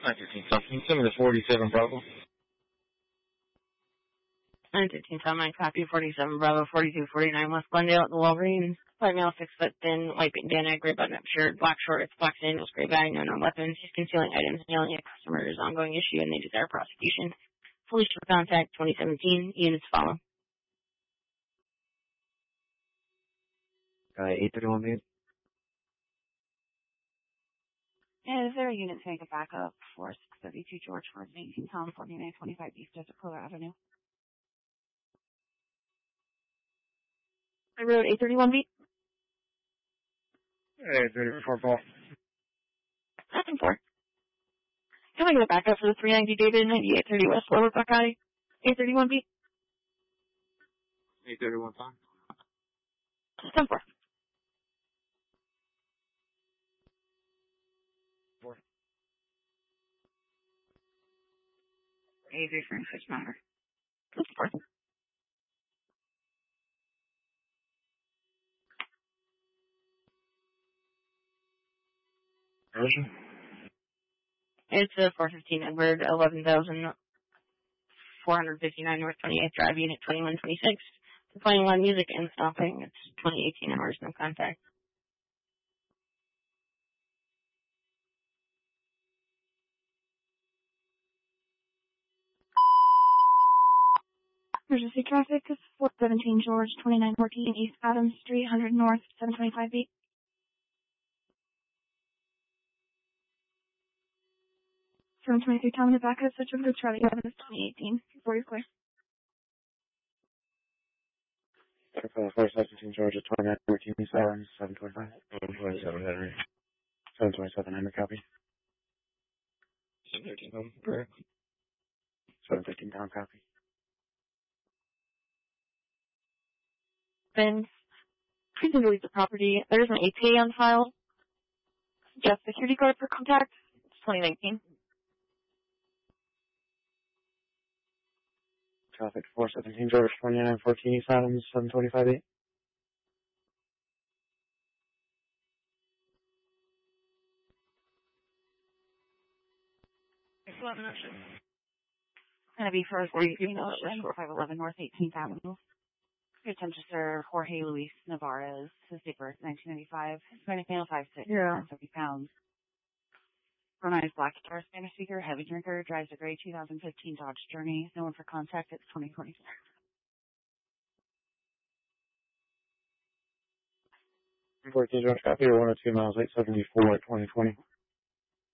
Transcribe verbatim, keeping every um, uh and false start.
nine thirteen Tom. Can you send me the forty-seven Bravo? nine thirteen Tom, nine copy, forty-seven Bravo, forty-two forty-nine West Glendale at the Wolverines. White male, six foot thin, white bandana, gray button-up shirt, black shorts, black sandals, gray bag, no known weapons. He's concealing items and yelling at customers. Ongoing issue, and they desire prosecution. Police for contact, twenty seventeen. Units follow. Uh, eight thirty-one, man. And is there a unit to make a backup for six thirty-two George Ford, eighteen Tom, forty-nine twenty-five East Desert Cooler Avenue? I wrote eight thirty-one beat. eight thirty-four Paul. Nothing for. Can I get a backup for the three ninety David, ninety-eight thirty West Lower Buckeye? eight thirty-one beat. eight thirty-one Tom. ten four. Four. Avery Frankfurt Matter. ten four. It's a four fifteen Edward, eleven thousand four hundred fifty-nine North twenty-eighth Drive, Unit twenty-one twenty-six. They're playing loud music and stopping. It's twenty eighteen hours, no contact. Emergency traffic is four seventeen George, twenty-nine fourteen East Adams Street, one hundred North, seven twenty-five beat. seven twenty-three Tom in the backup, such a good Charlie eleven is twenty eighteen. Before you're clear. four seventeen Georgia, twenty-nine fourteen East Adams, seven twenty-five. seven twenty-seven Henry. seven twenty-seven Henry, copy. seven thirteen Tom. Correct. seven fifteen Tom, copy. Then, please delete the property. There is an A P A on file. Just security guard for contact. It's twenty nineteen. Traffic four seventeen George, twenty-nine fourteen East Adams, seven twenty-five eight. It's eleven oh six. Going to be for five eleven North eighteenth Avenue. Your attempt to serve Jorge Luis Navarez, his date birth nineteen ninety-five. Hispanic male, five six, Yeah. seventy pounds. Pronouns black guitar, Spanish speaker, heavy drinker, drives a gray two thousand fifteen Dodge Journey. No one for contact. It's twenty twenty-four. fourteen George, copy, or one oh two miles, eight seventy-four, twenty twenty.